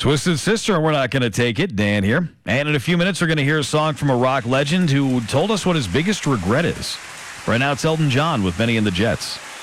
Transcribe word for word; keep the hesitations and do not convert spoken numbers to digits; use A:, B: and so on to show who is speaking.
A: Twisted Sister, and we're not going to take it. Dan here. And in a few minutes, we're going to hear a song from a rock legend who told us what his biggest regret is. Right now, it's Elton John with Benny and the Jets.